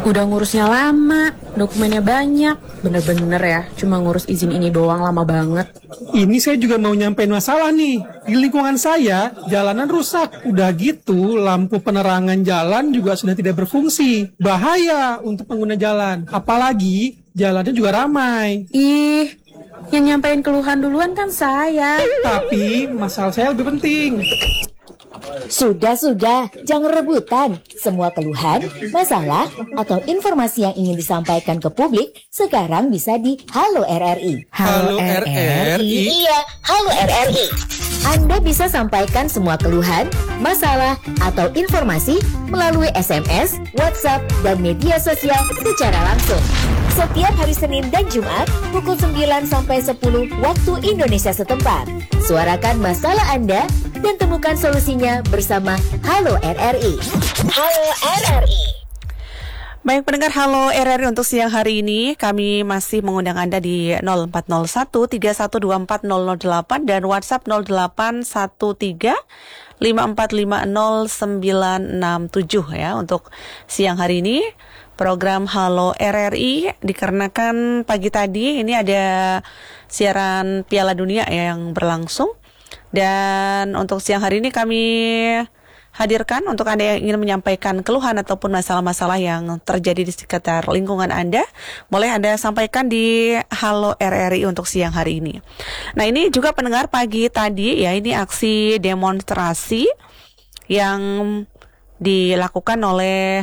Udah ngurusnya lama, dokumennya banyak. Bener-bener ya, cuma ngurus izin ini doang lama banget. Ini saya juga mau nyampein masalah nih. Di lingkungan saya, jalanan rusak. Udah gitu, lampu penerangan jalan juga sudah tidak berfungsi. Bahaya untuk pengguna jalan. Apalagi, jalannya juga ramai. Ih, yang nyampein keluhan duluan kan saya. Tapi, masalah saya lebih penting. Sudah, jangan rebutan. Semua keluhan, masalah, atau informasi yang ingin disampaikan ke publik sekarang bisa di Halo RRI. Halo RRI? Iya, Halo RRI. Anda bisa sampaikan semua keluhan, masalah, atau informasi melalui SMS, WhatsApp, dan media sosial secara langsung. Setiap hari Senin dan Jumat, pukul 9 sampai 10 waktu Indonesia setempat. Suarakan masalah Anda dan temukan solusinya bersama Halo RRI. Halo RRI. Baik pendengar Halo RRI, untuk siang hari ini kami masih mengundang Anda di 0401 3124 008 dan WhatsApp 0813 5450 967 ya. Untuk siang hari ini program Halo RRI dikarenakan pagi tadi ini ada siaran Piala Dunia yang berlangsung. Dan untuk siang hari ini kami hadirkan untuk Anda yang ingin menyampaikan keluhan ataupun masalah-masalah yang terjadi di sekitar lingkungan Anda, boleh Anda sampaikan di Halo RRI untuk siang hari ini. Nah, ini juga pendengar pagi tadi ya, ini aksi demonstrasi yang dilakukan oleh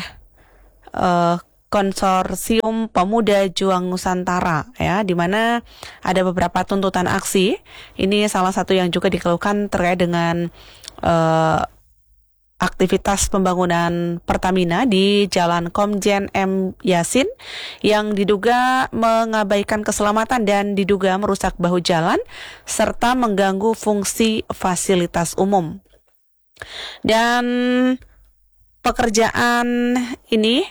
Konsorsium Pemuda Juang Nusantara ya, di mana ada beberapa tuntutan aksi. Ini salah satu yang juga dikeluhkan terkait dengan aktivitas pembangunan Pertamina di Jalan Komjen M. Yasin yang diduga mengabaikan keselamatan dan diduga merusak bahu jalan serta mengganggu fungsi fasilitas umum. Dan pekerjaan ini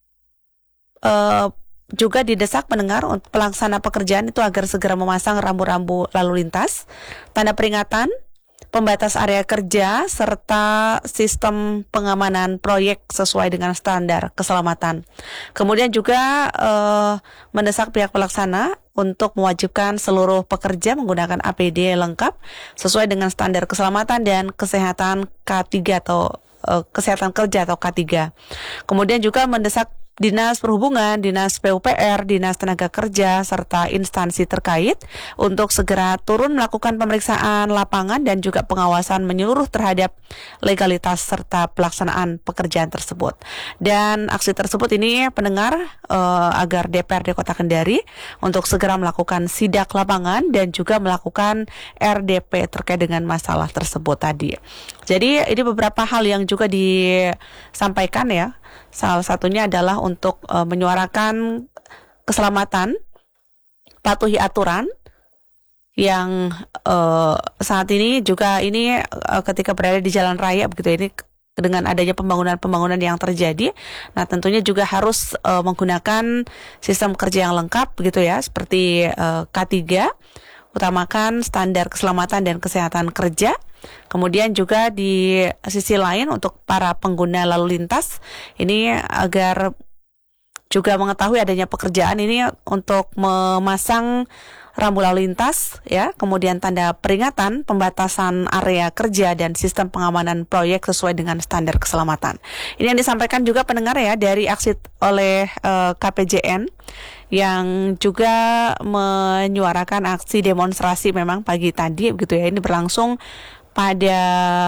juga didesak pendengar untuk pelaksana pekerjaan itu agar segera memasang rambu-rambu lalu lintas, tanda peringatan, pembatas area kerja, serta sistem pengamanan proyek sesuai dengan standar keselamatan. Kemudian juga mendesak pihak pelaksana untuk mewajibkan seluruh pekerja menggunakan APD lengkap sesuai dengan standar keselamatan dan kesehatan K3 atau kesehatan kerja atau K3. Kemudian juga mendesak Dinas Perhubungan, Dinas PUPR, Dinas Tenaga Kerja, serta instansi terkait untuk segera turun melakukan pemeriksaan lapangan dan juga pengawasan menyeluruh terhadap legalitas serta pelaksanaan pekerjaan tersebut. Dan aksi tersebut ini pendengar agar DPRD Kota Kendari untuk segera melakukan sidak lapangan dan juga melakukan RDP terkait dengan masalah tersebut tadi. Jadi ini beberapa hal yang juga disampaikan ya. Salah satunya adalah untuk menyuarakan keselamatan, patuhi aturan yang saat ini juga ini ketika berada di jalan raya begitu, ini dengan adanya pembangunan yang terjadi. Nah, tentunya juga harus menggunakan sistem kerja yang lengkap begitu ya, seperti K3, utamakan standar keselamatan dan kesehatan kerja. Kemudian juga di sisi lain untuk para pengguna lalu lintas ini agar juga mengetahui adanya pekerjaan ini untuk memasang rambu lalu lintas ya, kemudian tanda peringatan, pembatasan area kerja dan sistem pengamanan proyek sesuai dengan standar keselamatan. Ini yang disampaikan juga pendengar ya dari aksi oleh KPJN yang juga menyuarakan aksi demonstrasi memang pagi tadi begitu ya. Ini berlangsung pada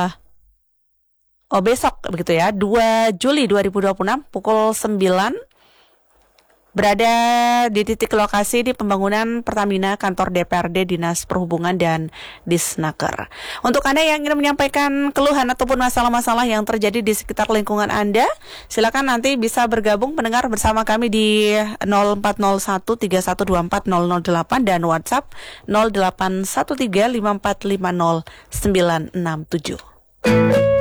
besok begitu ya, 2 Juli 2026 pukul 9 berada di titik lokasi di pembangunan Pertamina kantor DPRD Dinas Perhubungan dan Disnaker. Untuk Anda yang ingin menyampaikan keluhan ataupun masalah-masalah yang terjadi di sekitar lingkungan Anda, silakan nanti bisa bergabung pendengar bersama kami di 0401 3124 008 dan WhatsApp 0813 5450 967.